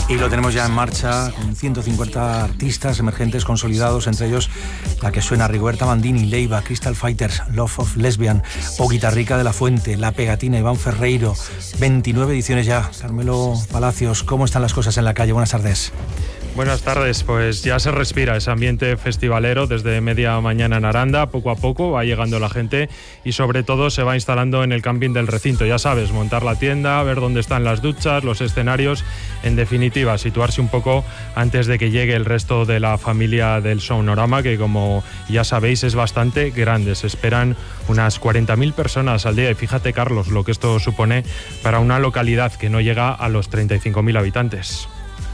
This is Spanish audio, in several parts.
Y lo tenemos ya en marcha con 150 artistas emergentes consolidados, entre ellos la que suena: Rigoberta Bandini, Leiva, Crystal Fighters, Love of Lesbian o Guitarrica de la Fuente, La Pegatina, Iván Ferreiro. 29 ediciones ya. Carmelo Palacios, ¿cómo están las cosas en la calle? Buenas tardes. Buenas tardes, pues ya se respira ese ambiente festivalero desde media mañana en Aranda. Poco a poco va llegando la gente y sobre todo se va instalando en el camping del recinto. Ya sabes, montar la tienda, ver dónde están las duchas, los escenarios, en definitiva, situarse un poco antes de que llegue el resto de la familia del Sonorama, que como ya sabéis es bastante grande. Se esperan unas 40.000 personas al día y fíjate, Carlos, lo que esto supone para una localidad que no llega a los 35.000 habitantes.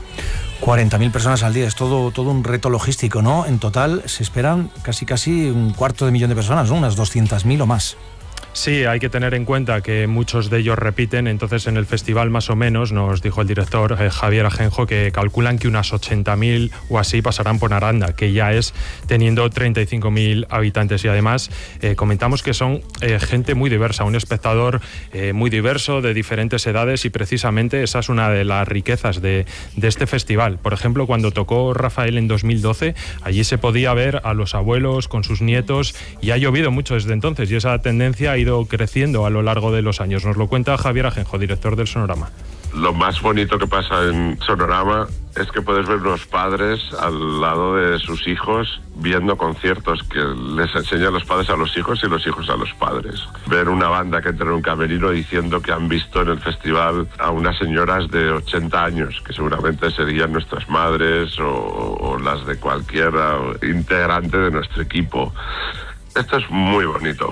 40.000 personas al día, es todo un reto logístico, ¿no? En total se esperan casi 250.000 de personas, ¿no? Unas 200.000 o más. Sí, hay que tener en cuenta que muchos de ellos repiten, entonces en el festival más o menos, nos dijo el director Javier Ajenjo, que calculan que unas 80.000 o así pasarán por Aranda, que ya es teniendo 35.000 habitantes. Y además comentamos que son gente muy diversa, un espectador muy diverso, de diferentes edades, y precisamente esa es una de las riquezas de este festival. Por ejemplo, cuando tocó Rafael en 2012, allí se podía ver a los abuelos con sus nietos, y ha llovido mucho desde entonces, y esa tendencia ha ido creciendo a lo largo de los años. Nos lo cuenta Javier Ajenjo, director del Sonorama. Lo más bonito que pasa en Sonorama es que puedes ver unos padres al lado de sus hijos viendo conciertos que les enseñan los padres a los hijos y los hijos a los padres. Ver una banda que entra en un camerino diciendo que han visto en el festival a unas señoras de 80 años, que seguramente serían nuestras madres o las de cualquier integrante de nuestro equipo. Esto es muy bonito.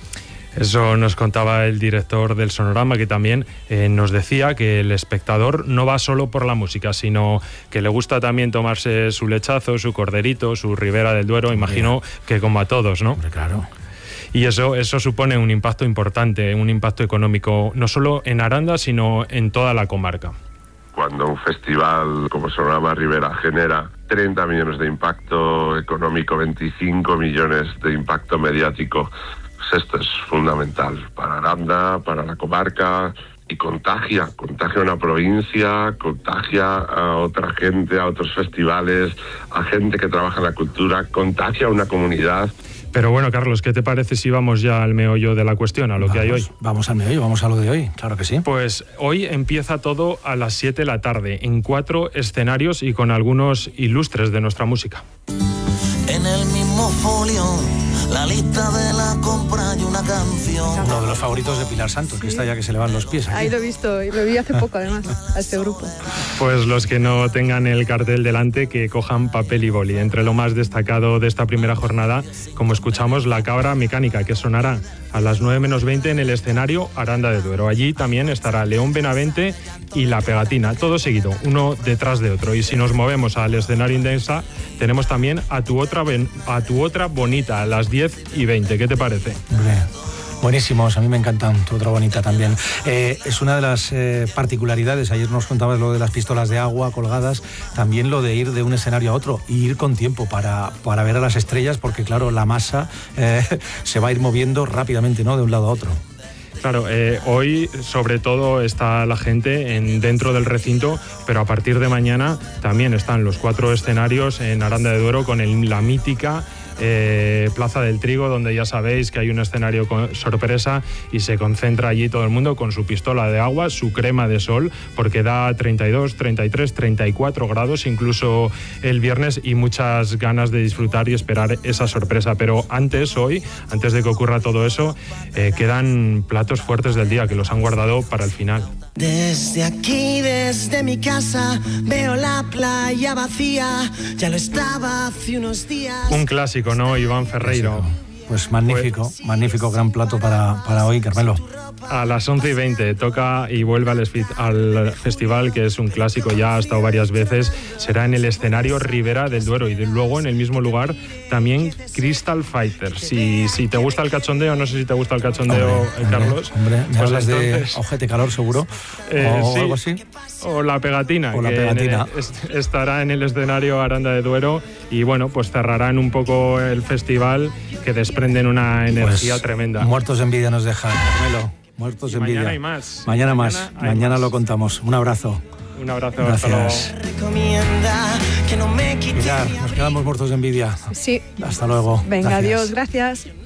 Eso nos contaba el director del Sonorama, que también nos decía que el espectador no va solo por la música, sino que le gusta también tomarse su lechazo, su corderito, su Ribera del Duero, imagino que como a todos, ¿no? Hombre, claro. Y eso supone un impacto importante, un impacto económico, no solo en Aranda, sino en toda la comarca. Cuando un festival como Sonorama Ribera genera 30 millones de impacto económico, 25 millones de impacto mediático, esto es fundamental para Aranda, para la comarca, y contagia a una provincia, contagia a otra gente, a otros festivales, a gente que trabaja en la cultura, contagia a una comunidad. Pero bueno, Carlos, ¿qué te parece si vamos ya al meollo de la cuestión, a lo que hay hoy? Vamos al meollo, vamos a lo de hoy, claro que sí. Pues hoy empieza todo a las 7 de la tarde, en 4 escenarios y con algunos ilustres de nuestra música. En el mismo folio, la lista de la compra y una canción. Uno de los favoritos de Pilar Santos, que está ya que se le van los pies aquí. Ahí lo he visto, y lo vi hace poco además, a este grupo. Pues los que no tengan el cartel delante, que cojan papel y boli. Entre lo más destacado de esta primera jornada, como escuchamos, La Cabra Mecánica, que sonará a las 9 menos 20 en el escenario Aranda de Duero. Allí también estará León Benavente y La Pegatina, todo seguido, uno detrás de otro. Y si nos movemos al escenario Intensa, tenemos también a tu otra bonita, a las 10:20. ¿Qué te parece? Hombre, buenísimos, a mí me encantan. Tu otra bonita también. Es una de las particularidades. Ayer nos contabas lo de las pistolas de agua colgadas, también lo de ir de un escenario a otro y ir con tiempo para ver a las estrellas, porque claro, la masa se va a ir moviendo rápidamente, ¿no?, de un lado a otro. Claro, hoy sobre todo está la gente dentro del recinto, pero a partir de mañana también están los 4 escenarios en Aranda de Duero con la mítica Plaza del Trigo, donde ya sabéis que hay un escenario sorpresa y se concentra allí todo el mundo con su pistola de agua, su crema de sol, porque da 32, 33, 34 grados incluso el viernes, y muchas ganas de disfrutar y esperar esa sorpresa. Pero antes de que ocurra todo eso, quedan platos fuertes del día que los han guardado para el final. Desde aquí, desde mi casa, veo la playa vacía, ya lo estaba hace unos días. Un clásico, ¿no, Iván Ferreiro? Pues magnífico, magnífico gran plato para hoy, Carmelo. A las 11:20 toca y vuelve al festival, que es un clásico, ya ha estado varias veces. Será en el escenario Ribera del Duero, y luego en el mismo lugar también Crystal Fighters. Si te gusta el cachondeo, no sé si te gusta el cachondeo, Carlos. Hombre, me pues hablas entonces, de Ojete Calor, seguro. O sí, algo así. O La Pegatina. O La Pegatina. Estará en el escenario Aranda de Duero, y bueno, pues cerrarán un poco el festival, que desprenden una energía pues, tremenda. Muertos de envidia nos dejan, Carmelo. Muertos de envidia. Mañana hay más. Mañana lo contamos. Un abrazo. Un abrazo. Gracias. Hasta luego. Recomienda que no me quite. Pilar, nos quedamos muertos de envidia. Sí. Hasta luego. Venga, Gracias. adiós, gracias.